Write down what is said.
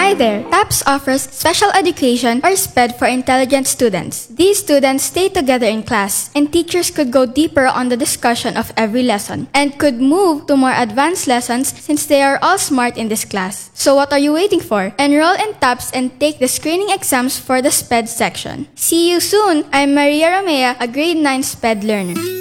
Hi there! TAPS offers special education or SPED for intelligent students. These students stay together in class, and teachers could go deeper on the discussion of every lesson and could move to more advanced lessons since they are all smart in this class. So what are you waiting for? Enroll in TAPS and take the screening exams for the SPED section. See you soon! I'm Maria Romea, a grade 9 SPED learner.